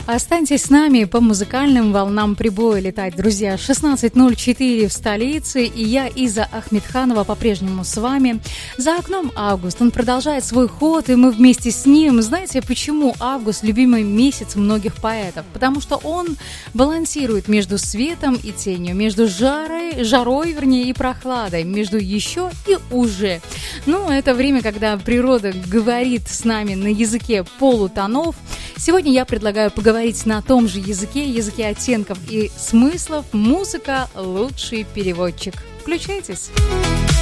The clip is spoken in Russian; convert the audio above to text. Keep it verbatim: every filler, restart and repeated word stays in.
Останьтесь с нами, по музыкальным волнам прибоя летать, друзья. шестнадцать ноль четыре в столице, и я, Иза Ахмедханова, по-прежнему с вами. За окном август, он продолжает свой ход, и мы вместе с ним. Знаете, почему август – любимый месяц многих поэтов? Потому что он балансирует между светом и тенью, между жарой, жарой, вернее, и прохладой, между еще и уже. Ну, это время, когда природа говорит с нами на языке полутонов. Сегодня я предлагаю поговорить на том же языке, языке оттенков и смыслов. Музыка – лучший переводчик. Включайтесь!